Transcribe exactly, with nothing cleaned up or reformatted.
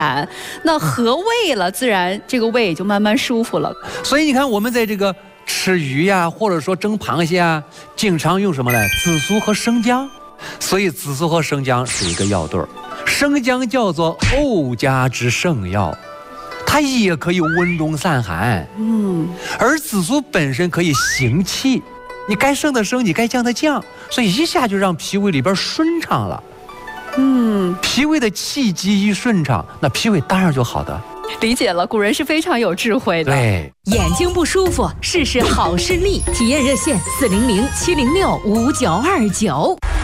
然，那和胃了，自然这个胃也就慢慢舒服了。 所以你看，我们在这个吃鱼呀，或者说蒸螃蟹啊，经常用什么呢？紫苏和生姜。所以紫苏和生姜是一个药对儿。生姜叫做欧家之圣药，它也可以温中散寒。嗯，而紫苏本身可以行气，你该升的升，你该降的降，所以一下就让脾胃里边顺畅了。嗯，脾胃的气机一顺畅，那脾胃当然就好的。 理解了，古人是非常有智慧的。 对， 眼睛不舒服，试试好视力，体验热线四零零七零六五九二九。